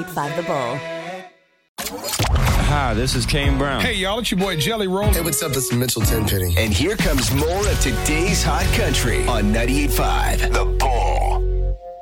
98.5 The Bull. Hi, this is Kane Brown. Hey, y'all, it's your boy Jelly Roll. Hey, what's up? This is Mitchell Tenpenny. And here comes more of today's hot country on 98.5 The Bull.